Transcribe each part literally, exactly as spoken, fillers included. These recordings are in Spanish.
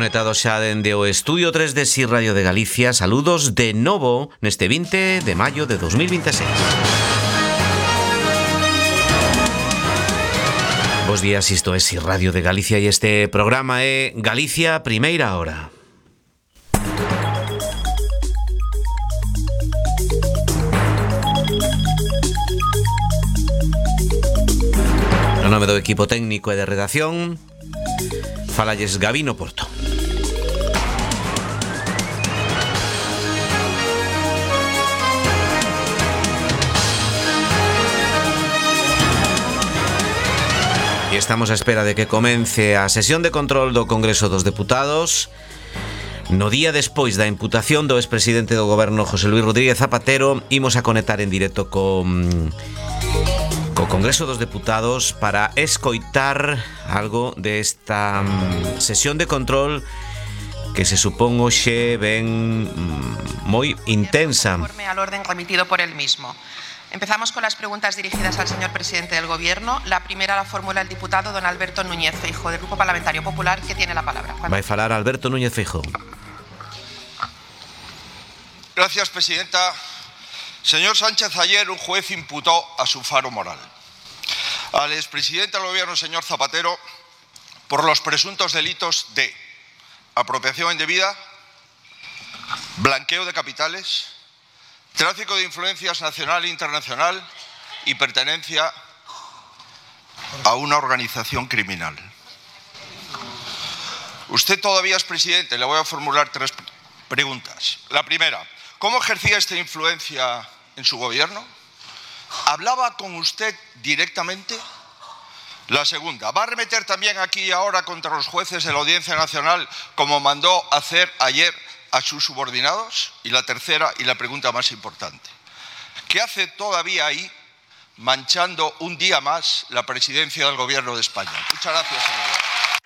Conectados xa dende o Estudio tres de Si Radio de Galicia. Saludos de novo neste vinte de maio de dos mil vinte e seis. Bos días, isto é Si Radio de Galicia e este programa é Galicia Primeira Hora. No nome do equipo técnico e de redacción, falalles Gabino Porto. E estamos á espera de que comence a sesión de control do Congreso dos Deputados. No día despois da imputación do expresidente do Goberno José Luís Rodríguez Zapatero, imos a conectar en directo con co Congreso dos Deputados para escoitar algo desta sesión de control que se supón hoxe ben moi intensa. Conforme al orden remitido por él mismo. Empezamos con las preguntas dirigidas al señor presidente del Gobierno. La primera la formula el diputado don Alberto Núñez Feijóo, del Grupo Parlamentario Popular, que tiene la palabra. Vai falar Alberto Núñez Feijóo. Gracias, presidenta. Señor Sánchez, ayer un juez imputó a su faro moral al expresidente del Gobierno, señor Zapatero, por los presuntos delitos de apropiación indebida, blanqueo de capitales, tráfico de influencias nacional e internacional y pertenencia a una organización criminal. Usted todavía es presidente. Le voy a formular tres preguntas. La primera, ¿cómo ejercía esta influencia en su gobierno? ¿Hablaba con usted directamente? La segunda, ¿va a arremeter también aquí y ahora contra los jueces de la Audiencia Nacional como mandó hacer ayer a sus subordinados? Y la tercera y la pregunta más importante, ¿qué hace todavía ahí manchando un día más la presidencia del Gobierno de España? Muchas gracias, señoría.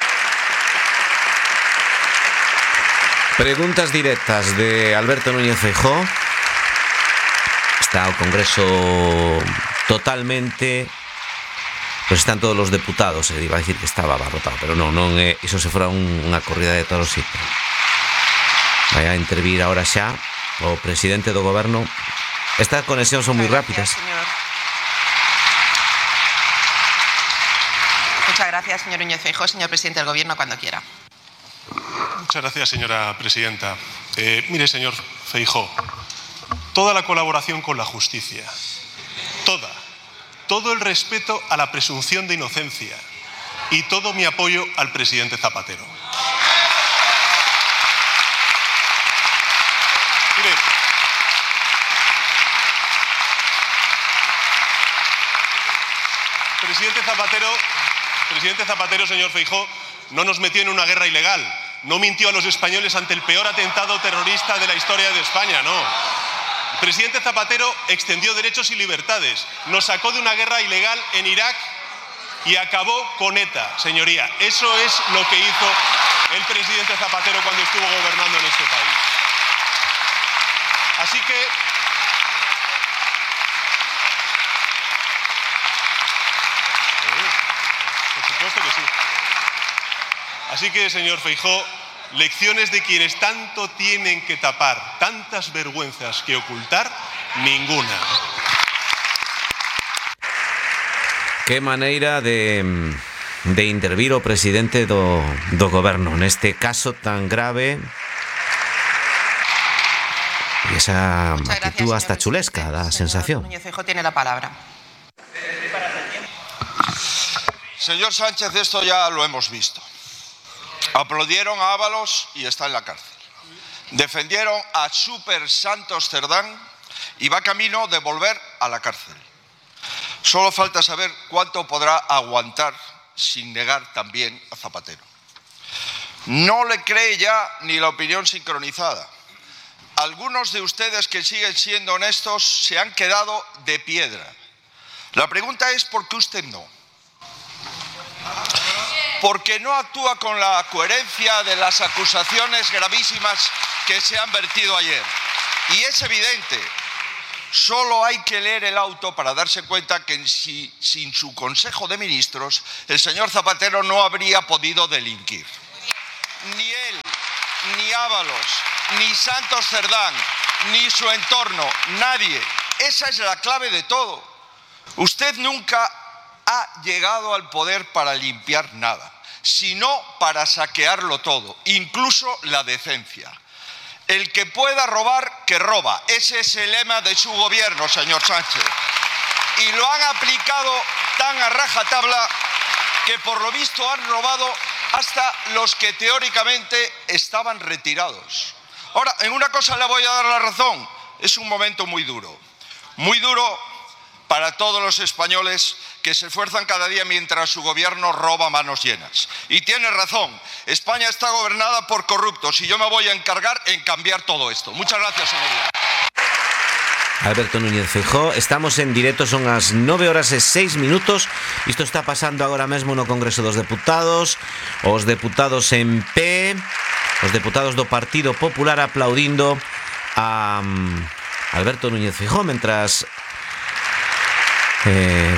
Preguntas directas de Alberto Núñez Feijóo. Está o Congreso totalmente, pues están todos los deputados. Se iba a decir que estaba abarrotado, pero no, non é, iso se fora un, unha corrida de toros. Sí. Vai a intervir ahora xa o presidente do Goberno. Estas conexións son moi rápidas. Muchas gracias, señor Núñez Feijóo. Señor presidente del Gobierno, cuando quiera. Muchas gracias, señora presidenta. Eh, mire, señor Feijóo, toda la colaboración con la justicia, toda, todo el respeto a la presunción de inocencia y todo mi apoyo al presidente Zapatero. Mire, presidente Zapatero, presidente Zapatero, señor Feijóo, no nos metió en una guerra ilegal, no mintió a los españoles ante el peor atentado terrorista de la historia de España, no. El presidente Zapatero extendió derechos y libertades, nos sacó de una guerra ilegal en Irak y acabó con ETA, señoría. Eso es lo que hizo el presidente Zapatero cuando estuvo gobernando en este país. Así que por supuesto que sí. Así que, señor Feijóo, lecciones de quienes tanto tienen que tapar, tantas vergüenzas que ocultar, ninguna. Que maneira de, de intervir o presidente do, do Goberno neste caso tan grave. E esa actitud hasta chulesca, da sensación. Núñez Feijóo tiene la palabra. Señor Sánchez, esto ya lo hemos visto. Aplaudieron a Ábalos y está en la cárcel. Defendieron a Super Santos Cerdán y va camino de volver a la cárcel. Solo falta saber cuánto podrá aguantar sin negar también a Zapatero. No le cree ya ni la opinión sincronizada. Algunos de ustedes que siguen siendo honestos se han quedado de piedra. La pregunta es ¿por qué usted no? Porque no actúa con la coherencia de las acusaciones gravísimas que se han vertido ayer. Y es evidente, solo hay que leer el auto para darse cuenta que si, sin su Consejo de Ministros el señor Zapatero no habría podido delinquir. ni él, ni Ábalos, ni Santos Cerdán, ni su entorno, nadie. Esa es la clave de todo. Usted nunca ha llegado al poder para limpiar nada, sino para saquearlo todo, incluso la decencia. El que pueda robar, que roba. Ese es el lema de su gobierno, señor Sánchez. Y lo han aplicado tan a rajatabla que por lo visto han robado hasta los que teóricamente estaban retirados. Ahora, en una cosa le voy a dar la razón. Es un momento muy duro. Muy duro para todos los españoles que se esfuerzan cada día mientras su gobierno roba manos llenas. Y tiene razón, España está gobernada por corruptos y yo me voy a encargar en cambiar todo esto. Muchas gracias, señoría. Alberto Núñez Feijóo, estamos en directo, son as nove horas e seis minutos. Isto está pasando agora mesmo no Congreso dos Deputados. Os deputados en pé, os deputados do Partido Popular aplaudindo a Alberto Núñez Feijóo, mentras eh,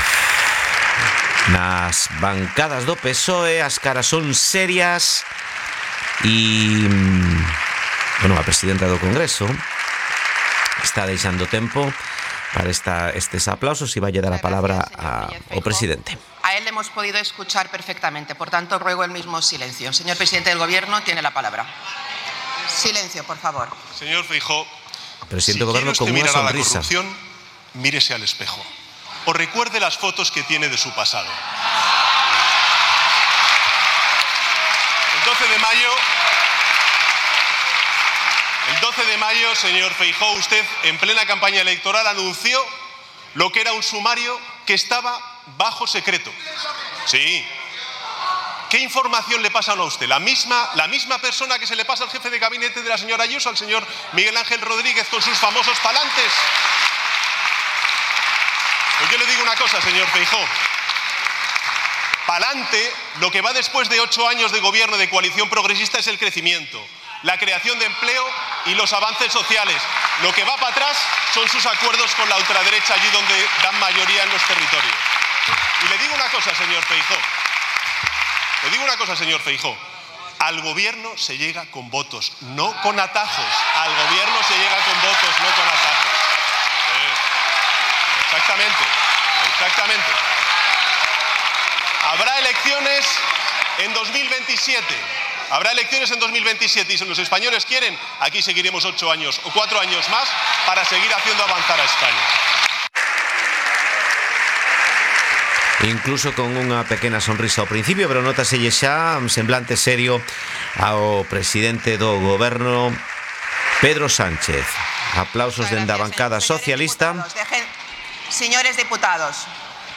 nas bancadas do P S O E as caras son serias e, bueno, a presidenta do Congreso está deixando tempo para esta, estes aplausos y vaya a dar la palabra al presidente. A él le hemos podido escuchar perfectamente, por tanto ruego el mismo silencio. Señor presidente del Gobierno, tiene la palabra. Silencio, por favor. Señor Feijóo, presidente si del Gobierno con una sonrisa. La corrupción, mírese al espejo o recuerde las fotos que tiene de su pasado. El doce de mayo... El doce de mayo, señor Feijóo, usted en plena campaña electoral anunció lo que era un sumario que estaba bajo secreto. Sí. ¿Qué información le pasan a usted? La misma, la misma persona que se le pasa al jefe de gabinete de la señora Ayuso, al señor Miguel Ángel Rodríguez, con sus famosos palantes. Pues yo le digo una cosa, señor Feijóo. Palante, lo que va después de ocho años de gobierno de coalición progresista es el crecimiento, la creación de empleo y los avances sociales. Lo que va para atrás son sus acuerdos con la ultraderecha allí donde dan mayoría en los territorios. Y le digo una cosa, señor Feijóo. Le digo una cosa, señor Feijóo. Al gobierno se llega con votos, no con atajos. Al gobierno se llega con votos, no con atajos. Eh, exactamente, exactamente. Habrá elecciones en dos mil veintisiete. Habrá elecciones en dos mil veintisiete y si los españoles quieren, aquí seguiremos ocho años o cuatro años más para seguir haciendo avanzar a España. Incluso con unha pequena sonrisa ao principio, pero nótaselle xa un semblante serio ao presidente do Goberno, Pedro Sánchez. Aplausos dende a bancada socialista. Dejen, señores diputados,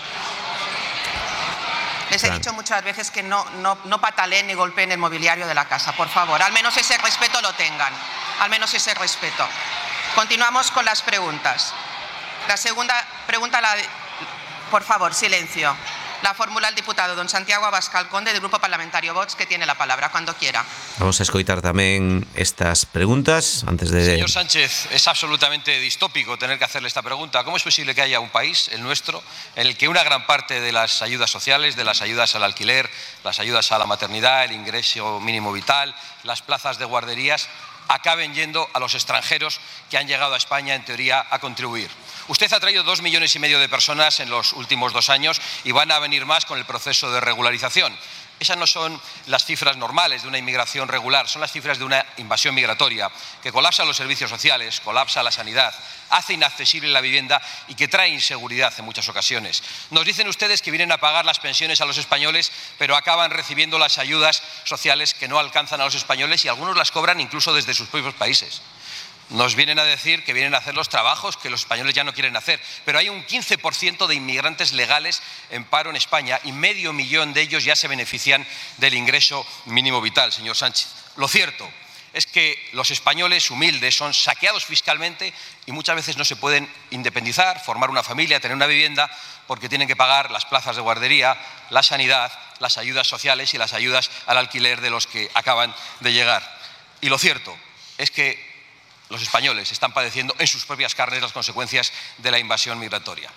les he dicho muchas veces que no, no, no pataleen ni golpeen el mobiliario de la casa, por favor. Al menos ese respeto lo tengan. Al menos ese respeto. Continuamos con las preguntas. La segunda pregunta, la, por favor, silencio. La formula el diputado don Santiago Abascal Conde del Grupo Parlamentario Vox, que tiene la palabra cuando quiera. Vamos a escoitar tamén estas preguntas antes de... Señor Sánchez, es absolutamente distópico tener que hacerle esta pregunta. ¿Cómo es posible que haya un país, el nuestro, en el que una gran parte de las ayudas sociales, de las ayudas al alquiler, las ayudas a la maternidad, el ingreso mínimo vital, las plazas de guarderías, acaben yendo a los extranjeros que han llegado a España, en teoría, a contribuir? Usted ha traído dos millones y medio de personas en los últimos dos años y van a venir más con el proceso de regularización. Esas no son las cifras normales de una inmigración regular, son las cifras de una invasión migratoria que colapsa los servicios sociales, colapsa la sanidad, hace inaccesible la vivienda y que trae inseguridad en muchas ocasiones. Nos dicen ustedes que vienen a pagar las pensiones a los españoles, pero acaban recibiendo las ayudas sociales que no alcanzan a los españoles y algunos las cobran incluso desde sus propios países. Nos vienen a decir que vienen a hacer los trabajos que los españoles ya no quieren hacer, pero hay un quince por ciento de inmigrantes legales en paro en España y medio millón de ellos ya se benefician del ingreso mínimo vital, señor Sánchez. Lo cierto es que los españoles humildes son saqueados fiscalmente y muchas veces no se pueden independizar, formar una familia, tener una vivienda, porque tienen que pagar las plazas de guardería, la sanidad, las ayudas sociales y las ayudas al alquiler de los que acaban de llegar. Y lo cierto es que los españoles están padeciendo en sus propias carnes las consecuencias de la invasión migratoria.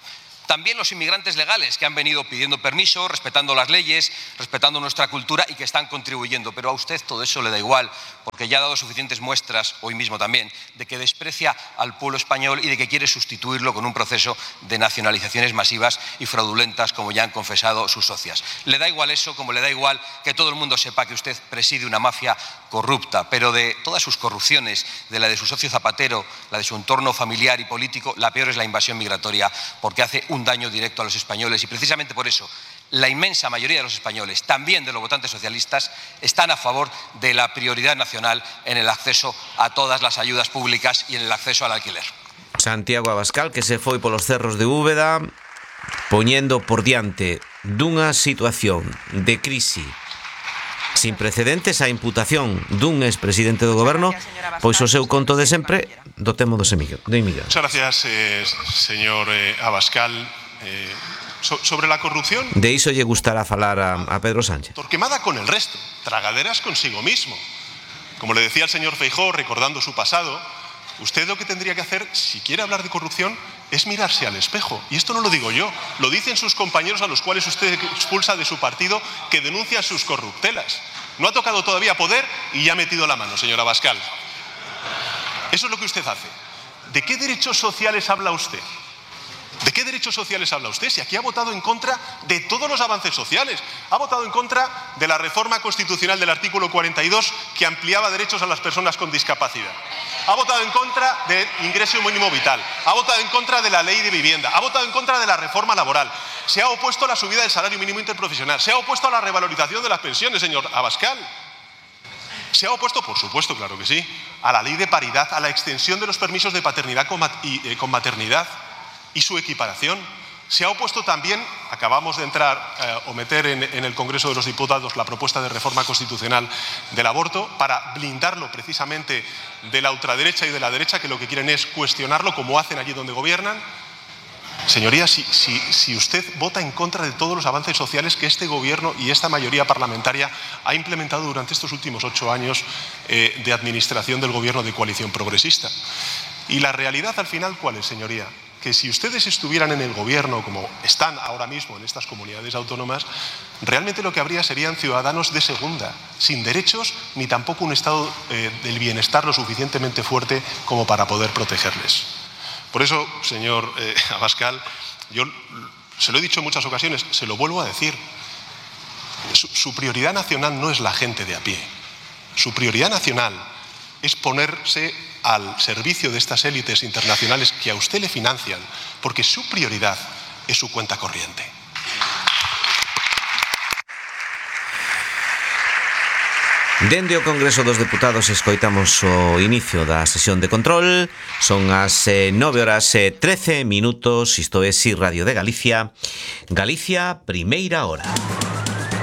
También los inmigrantes legales que han venido pidiendo permiso, respetando las leyes, respetando nuestra cultura y que están contribuyendo. Pero a usted todo eso le da igual, porque ya ha dado suficientes muestras, hoy mismo también, de que desprecia al pueblo español y de que quiere sustituirlo con un proceso de nacionalizaciones masivas y fraudulentas, como ya han confesado sus socias. Le da igual eso, como le da igual que todo el mundo sepa que usted preside una mafia corrupta, pero de todas sus corrupciones, de la de su socio Zapatero, la de su entorno familiar y político, la peor es la invasión migratoria, porque hace un daño directo a los españoles y precisamente por eso la inmensa mayoría de los españoles, también de los votantes socialistas, están a favor de la prioridad nacional en el acceso a todas las ayudas públicas y en el acceso al alquiler. Santiago Abascal, que se foi polos cerros de Úbeda poñendo por diante dunha situación de crise sin precedentes a imputación dun expresidente do goberno, pois o seu conto de sempre do tema dos inmigrantes. Muchas gracias, eh, señor eh, Abascal. Eh, so, sobre la corrupción... De iso lle gustará falar a, a Pedro Sánchez. Torquemada con el resto, tragaderas consigo mismo. Como le decía el señor Feijóo, recordando su pasado, usted lo que tendría que hacer, si quiere hablar de corrupción, es mirarse al espejo. Y esto no lo digo yo, lo dicen sus compañeros a los cuales usted expulsa de su partido, que denuncian sus corruptelas. No ha tocado todavía poder y ya ha metido la mano, señor Abascal. Eso es lo que usted hace. ¿De qué derechos sociales habla usted? ¿De qué derechos sociales habla usted? Si aquí ha votado en contra de todos los avances sociales. Ha votado en contra de la reforma constitucional del artículo cuarenta y dos que ampliaba derechos a las personas con discapacidad. Ha votado en contra del ingreso mínimo vital. Ha votado en contra de la ley de vivienda. Ha votado en contra de la reforma laboral. Se ha opuesto a la subida del salario mínimo interprofesional. Se ha opuesto a la revalorización de las pensiones, señor Abascal. Se ha opuesto, por supuesto, claro que sí, a la ley de paridad, a la extensión de los permisos de paternidad con, mat y, eh, con maternidad y su equiparación. Se ha opuesto también, acabamos de entrar eh, o meter en, en el Congreso de los Diputados la propuesta de reforma constitucional del aborto para blindarlo precisamente de la ultraderecha y de la derecha, que lo que quieren es cuestionarlo como hacen allí donde gobiernan. Señoría, si, si, si usted vota en contra de todos los avances sociales que este gobierno y esta mayoría parlamentaria ha implementado durante estos últimos ocho años eh, de administración del gobierno de coalición progresista. Y la realidad al final, ¿cuál es, señoría? Que si ustedes estuvieran en el gobierno, como están ahora mismo en estas comunidades autónomas, realmente lo que habría serían ciudadanos de segunda, sin derechos ni tampoco un estado eh, del bienestar lo suficientemente fuerte como para poder protegerles. Por eso, señor eh, Abascal, yo se lo he dicho en muchas ocasiones, se lo vuelvo a decir, su, su prioridad nacional no es la gente de a pie, su prioridad nacional es ponerse al servicio de estas élites internacionales que a usted le financian, porque su prioridad es su cuenta corriente. Dende o Congreso dos Deputados escoitamos o inicio da sesión de control. Son as eh, nove horas e trece minutos. Isto é Si Radio de Galicia. Galicia, primeira hora.